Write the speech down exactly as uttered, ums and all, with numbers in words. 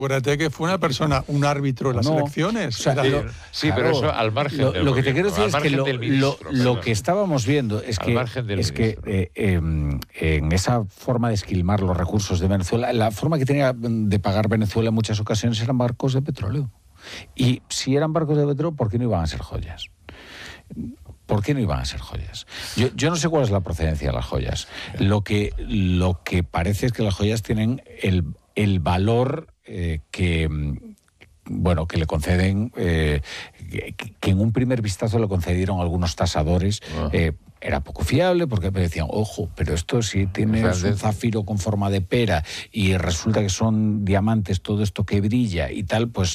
Acuérdate que fue una persona, un árbitro en las no, elecciones. O sea, Era, lo, sí, claro, pero eso al margen lo, del lo que te gobierno, quiero decir es que lo, ministro, lo, lo que estábamos viendo es al que, es que eh, eh, en esa forma de esquilmar los recursos de Venezuela, la forma que tenía de pagar Venezuela en muchas ocasiones eran barcos de petróleo. Y si eran barcos de petróleo, ¿por qué no iban a ser joyas? ¿Por qué no iban a ser joyas? Yo, yo no sé cuál es la procedencia de las joyas. Lo que, lo que parece es que las joyas tienen el, el valor eh, que, bueno, que le conceden, eh, que, que en un primer vistazo le concedieron algunos tasadores. Eh, era poco fiable porque decían, ojo, pero esto si tiene un zafiro con forma de pera y resulta que son diamantes, todo esto que brilla y tal, pues